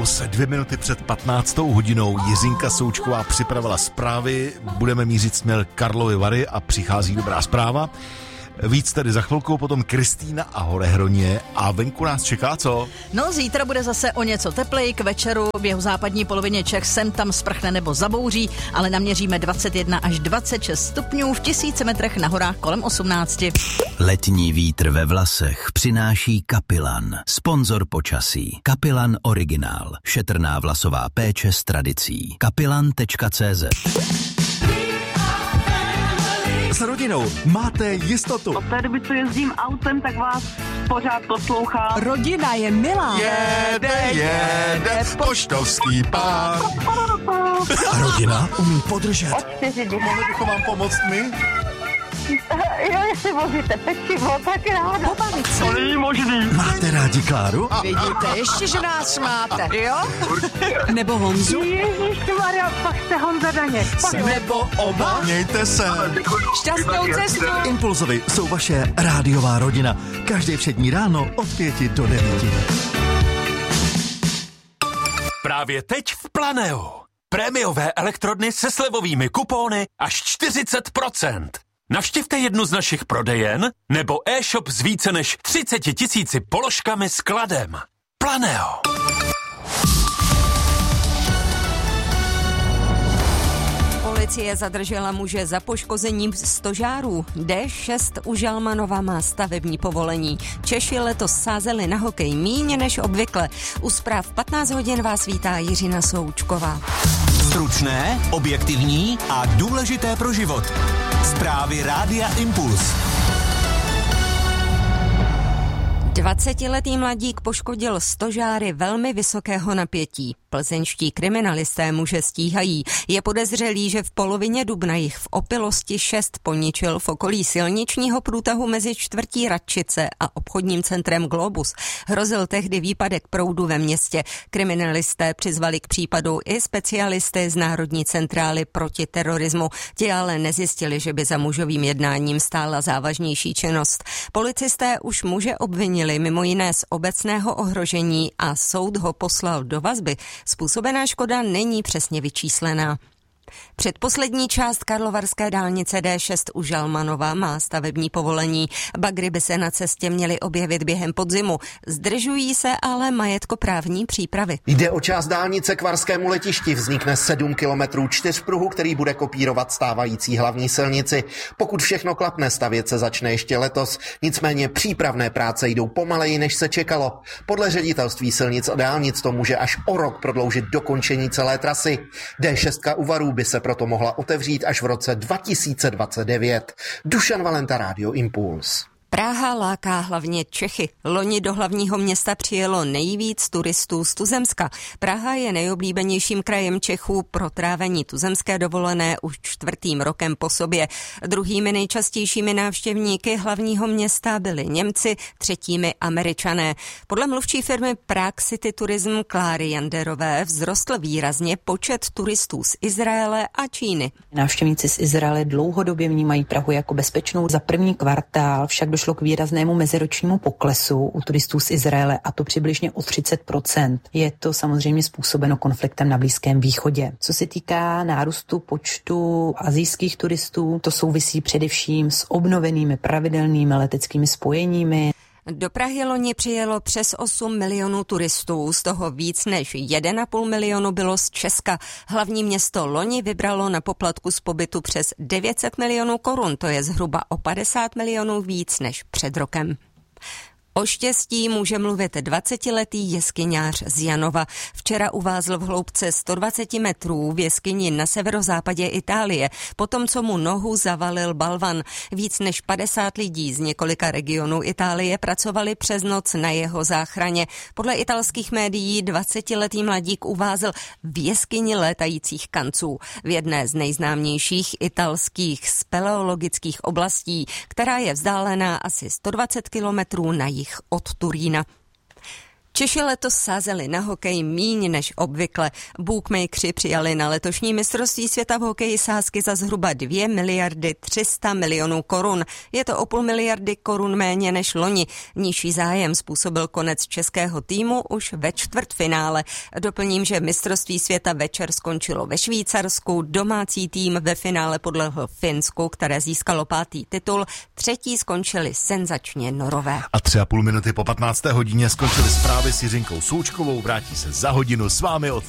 Impuls, 2 minuty před 15. hodinou. Jiřinka Součková připravila zprávy, budeme mířit směr Karlovy Vary a přichází dobrá zpráva. Víc tady za chvilku, potom Kristýna a Horehroně a venku nás čeká co? No, zítra bude zase o něco teplej, k večeru v jihozápadní polovině Čech sem tam sprchne nebo zabouří, ale naměříme 21 až 26 stupňů, v 1000 metrech na horách kolem 18. Letní vítr ve vlasech přináší Kapilan, sponzor počasí. Kapilan Originál, šetrná vlasová péče s tradicí. Kapilan.cz. S rodinou máte jistotu. Od té doby, co jezdím autem, tak vás pořád poslouchám. Rodina je milá. Jede, poštovský pár. A rodina umí podržet. Od 4 dny. Mohli bychom vám pomoct my? Jo, jestli vozíte pečivo, tak ráda. Pobavit se. To není možný. Máte rádi Kláru? Vidíte, ještě, že nás máte, jo? Nebo Honzu? Ježišmarja, pak jste Honza Daněk. Nebo oba? Mějte se. Šťastnou cestu. Impulzovi jsou vaše rádiová rodina. Každé všední ráno od 5 do 9. Právě teď v Planeu. Prémiové elektrodny se slevovými kupóny až 40%. Navštivte jednu z našich prodejen nebo e-shop s více než 30 000 položkami s kladem. Planeo. Policie zadržela muže za poškozením stožárů. D6 u Žalmanova má stavební povolení. Češi letos sázeli na hokej míň než obvykle. U zpráv 15 hodin vás vítá Jiřina Součková. Stručné, objektivní a důležité pro život. Zprávy Rádia Impuls. 20letý mladík poškodil stožáry velmi vysokého napětí. Plzeňští kriminalisté muže stíhají. Je podezřelý, že v polovině dubna jich v opilosti 6 poničil v okolí silničního průtahu mezi čtvrtí Radčice a obchodním centrem Globus. Hrozil tehdy výpadek proudu ve městě. Kriminalisté přizvali k případu i specialisty z Národní centrály proti terorismu. Ti ale nezjistili, že by za mužovým jednáním stála závažnější činnost. Policisté už muže obvinili mimo jiné z obecného ohrožení a soud ho poslal do vazby. Způsobená škoda není přesně vyčíslená. Předposlední část karlovarské dálnice D6 u Žalmanova má stavební povolení. Bagry by se na cestě měly objevit během podzimu. Zdržují se ale majetkoprávní přípravy. Jde o část dálnice k Varskému letišti. Vznikne 7 kilometrů čtyřpruhu, který bude kopírovat stávající hlavní silnici. Pokud všechno klapne, stavět se začne ještě letos. Nicméně přípravné práce jdou pomaleji, než se čekalo. Podle ředitelství silnic a dálnic to může až o rok prodloužit dokončení celé trasy. D6 u Varů by se proto mohla otevřít až v roce 2029. Dušan Valenta, Rádio Impuls. Praha láká hlavně Čechy. Loni do hlavního města přijelo nejvíc turistů z tuzemska. Praha je nejoblíbenějším krajem Čechů pro trávení tuzemské dovolené už 4. rokem po sobě. Druhými nejčastějšími návštěvníky hlavního města byli Němci, 3. Američané. Podle mluvčí firmy Prague City Tourism Kláry Janderové vzrostl výrazně počet turistů z Izraele a Číny. Návštěvníci z Izraele dlouhodobě vnímají Prahu jako bezpečnou. Za první kvartál však došlo k výraznému meziročnímu poklesu u turistů z Izraele, a to přibližně o 30%. Je to samozřejmě způsobeno konfliktem na Blízkém východě. Co se týká nárůstu počtu asijských turistů, to souvisí především s obnovenými pravidelnými leteckými spojeními. Do Prahy loni přijelo přes 8 milionů turistů, z toho víc než 1,5 milionu bylo z Česka. Hlavní město loni vybralo na poplatku z pobytu přes 900 milionů korun, to je zhruba o 50 milionů víc než před rokem. O štěstí může mluvit 20letý jeskyňář z Janova. Včera uvázl v hloubce 120 metrů v jeskyni na severozápadě Itálie, potom co mu nohu zavalil balvan. Víc než 50 lidí z několika regionů Itálie pracovali přes noc na jeho záchraně. Podle italských médií 20letý mladík uvázl v jeskyni létajících kanců, v jedné z nejznámějších italských speleologických oblastí, která je vzdálená asi 120 kilometrů na jih od Turína. Češi letos sázeli na hokej míň než obvykle. Bookmakeri přijali na letošní mistrovství světa v hokeji sázky za zhruba 2 miliardy 300 milionů korun. Je to o 0,5 miliardy korun méně než loni. Nižší zájem způsobil konec českého týmu už ve čtvrtfinále. Doplním, že mistrovství světa večer skončilo ve Švýcarsku. Domácí tým ve finále podlehl Finsku, které získalo 5. titul. Třetí skončili senzačně Norové. A 3,5 minuty po 15. hodině skončily zprávy s Jiřinkou Součkovou. Vrátí se za hodinu s vámi od